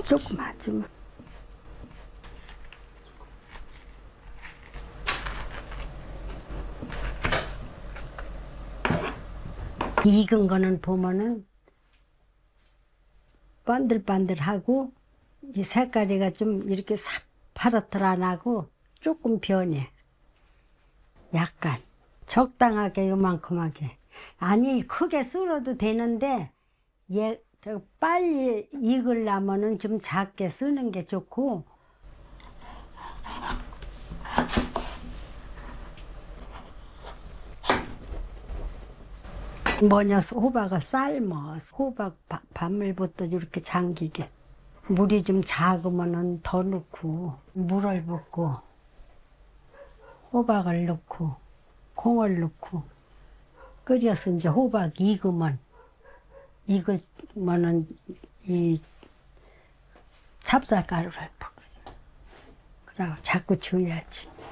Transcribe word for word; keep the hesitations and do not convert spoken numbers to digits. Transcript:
조금 하지만. 익은 거는 보면은 반들반들하고 이 색깔이가 좀 이렇게 사파랗들 안 하고 조금 변해. 약간 적당하게 요만큼하게. 아니 크게 썰어도 되는데 얘 저 빨리 익으려면은 좀 작게 쓰는 게 좋고. 뭐냐 호박을 삶아. 호박 바, 바물부터 이렇게 잠기게. 물이 좀 작으면은 더 넣고 물을 붓고 호박을 넣고 콩을 넣고 끓여서 이제 호박 익으면 익으면은 이 찹쌀가루를 붓고 그러고 자꾸 줘야지.